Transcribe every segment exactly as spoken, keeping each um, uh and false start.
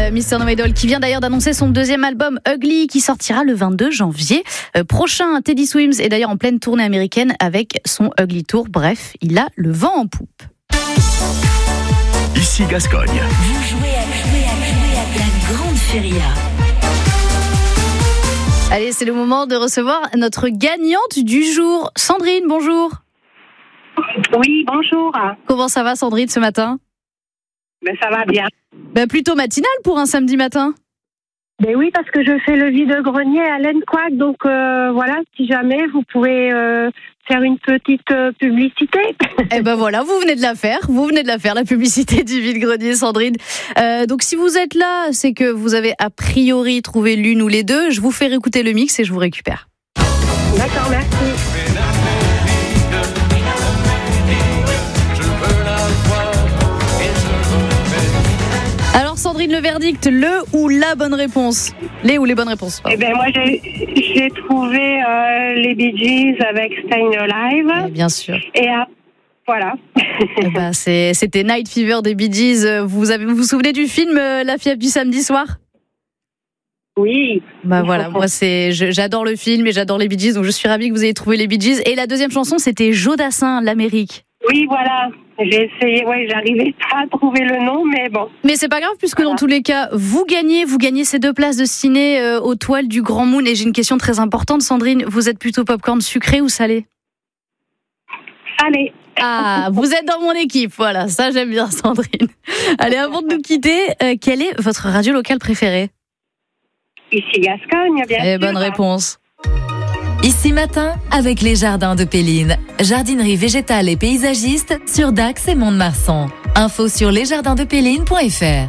euh, mister No Idol, qui vient d'ailleurs d'annoncer son deuxième album Ugly, qui sortira le vingt-deux janvier euh, prochain. Teddy Swims est d'ailleurs en pleine tournée américaine avec son Ugly Tour. Bref, il a le vent en poupe. Ici Gascogne. Vous jouez à, jouer à, jouer à la grande feria. Allez, c'est le moment de recevoir notre gagnante du jour. Sandrine, bonjour. Oui, bonjour. Comment ça va, Sandrine, ce matin ? Ben, ça va bien. Ben, plutôt matinal pour un samedi matin. Ben oui, parce que je fais le vide-grenier à l'Enquac, donc euh, voilà, si jamais vous pouvez euh, faire une petite euh, publicité. Eh ben voilà, vous venez de la faire, vous venez de la faire, la publicité du vide-grenier, Sandrine. Euh, donc si vous êtes là, c'est que vous avez a priori trouvé l'une ou les deux. Je vous fais réécouter le mix et je vous récupère. D'accord, merci. Alors Sandrine, le verdict, le ou la bonne réponse ? Les ou les bonnes réponses ? Eh ben moi j'ai, j'ai trouvé euh, les Bee Gees avec Stayin' Alive. Eh bien sûr. Et euh, voilà. Eh ben, c'est, c'était Night Fever des Bee Gees. Vous avez, vous vous souvenez du film euh, La fièvre du samedi soir ? Oui. Bah voilà, moi c'est, je, j'adore le film et j'adore les Bee Gees, donc je suis ravie que vous ayez trouvé les Bee Gees. Et la deuxième chanson, c'était Jodassin, l'Amérique. Oui, voilà. J'ai essayé, ouais, j'arrivais pas à trouver le nom, mais bon. Mais c'est pas grave, puisque voilà. Dans tous les cas, vous gagnez, vous gagnez ces deux places de ciné euh, aux toiles du Grand Moon. Et j'ai une question très importante, Sandrine. Vous êtes plutôt popcorn sucré ou salé ? Allez. Ah, vous êtes dans mon équipe, voilà, ça j'aime bien, Sandrine. Allez, avant de nous quitter, euh, quelle est votre radio locale préférée ? Ici Gascogne, bien Eh, sûr. bonne réponse. Ici Matin, avec les jardins de Péline. Jardinerie végétale et paysagiste sur Dax et Mont-de-Marsan. Info sur lesjardinsdepéline point f r.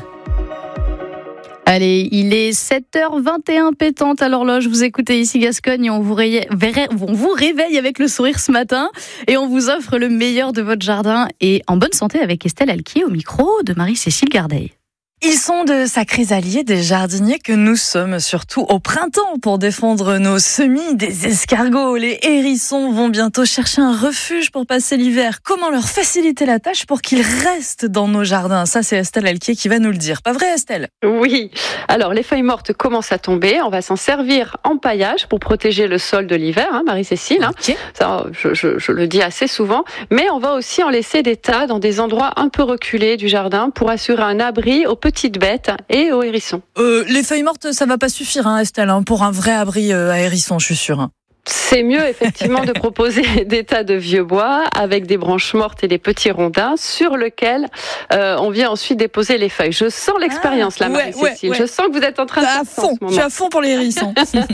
Allez, il est sept heures vingt et un pétante à l'horloge. Vous écoutez Ici Gascogne et on vous, réveille, on vous réveille avec le sourire ce matin et on vous offre le meilleur de votre jardin et en bonne santé avec Estelle Alquier au micro de Marie-Cécile Gardeil. Ils sont de sacrés alliés des jardiniers que nous sommes, surtout au printemps, pour défendre nos semis des escargots. Les hérissons vont bientôt chercher un refuge pour passer l'hiver. Comment leur faciliter la tâche pour qu'ils restent dans nos jardins ? Ça, c'est Estelle Alquier qui va nous le dire. Pas vrai, Estelle ? Oui. Alors, les feuilles mortes commencent à tomber. On va s'en servir en paillage pour protéger le sol de l'hiver, hein, Marie-Cécile. Hein. Okay. Ça, je, je, je le dis assez souvent. Mais on va aussi en laisser des tas dans des endroits un peu reculés du jardin pour assurer un abri aux petites bêtes et aux hérissons. Euh, les feuilles mortes, ça va pas suffire, hein, Estelle, hein, pour un vrai abri euh, à hérissons, je suis sûre. Hein. C'est mieux effectivement de proposer des tas de vieux bois avec des branches mortes et des petits rondins sur lesquels euh, on vient ensuite déposer les feuilles. Je sens l'expérience ah, là, ouais, Marie-Cécile. Ouais, ouais. Je sens que vous êtes en train de à fond. Je suis à fond pour les hérissons.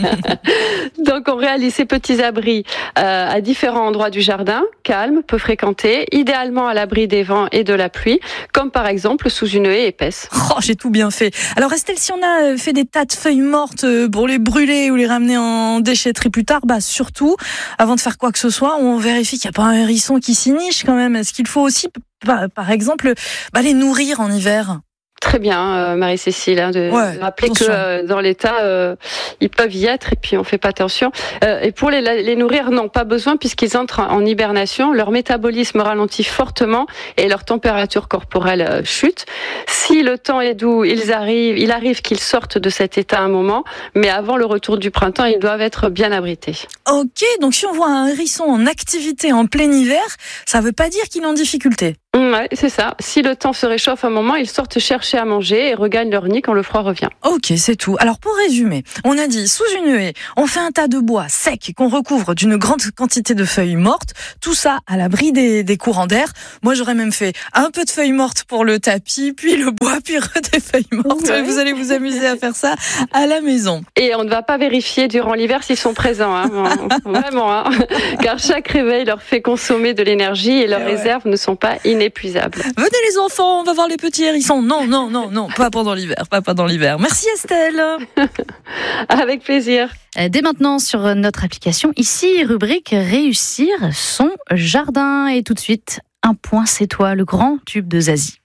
Donc on réalise ces petits abris euh, à différents endroits du jardin, calmes, peu fréquentés, idéalement à l'abri des vents et de la pluie, comme par exemple sous une haie épaisse. Oh, j'ai tout bien fait. Alors Estelle, si on a fait des tas de feuilles mortes pour les brûler ou les ramener en déchetterie plus tard, bah surtout, avant de faire quoi que ce soit, on vérifie qu'il n'y a pas un hérisson qui s'y niche quand même. Est-ce qu'il faut aussi, bah, par exemple, bah, les nourrir en hiver ? Très bien, euh, Marie-Cécile, hein, de ouais, rappeler attention. que euh, dans l'état, euh, ils peuvent y être et puis on fait pas attention. Euh, et pour les, les nourrir, non, pas besoin puisqu'ils entrent en hibernation. Leur métabolisme ralentit fortement et leur température corporelle euh, chute. Si le temps est doux, ils arrivent, il arrive qu'ils sortent de cet état un moment, mais avant le retour du printemps, ils doivent être bien abrités. Ok, donc si on voit un hérisson en activité en plein hiver, ça veut pas dire qu'il est en difficulté. Ouais, c'est ça. Si le temps se réchauffe un moment, ils sortent chercher à manger et regagnent leur nid quand le froid revient. Ok, c'est tout. Alors pour résumer, on a dit sous une haie, on fait un tas de bois sec qu'on recouvre d'une grande quantité de feuilles mortes, tout ça à l'abri des, des courants d'air. Moi j'aurais même fait un peu de feuilles mortes pour le tapis, puis le bois, puis des feuilles mortes. Ouais. Vous allez vous amuser à faire ça à la maison. Et on ne va pas vérifier durant l'hiver s'ils sont présents, hein. Vraiment, hein. Car chaque réveil leur fait consommer de l'énergie et leurs ouais. réserves ne sont pas inépuisables. Épuisable. Venez les enfants, on va voir les petits hérissons. Non, non, non, non, pas pendant l'hiver, pas pendant l'hiver. Merci Estelle. Avec plaisir. Dès maintenant sur notre application, ici, rubrique Réussir son jardin. Et tout de suite, un point c'est toi, le grand tube de Zazie.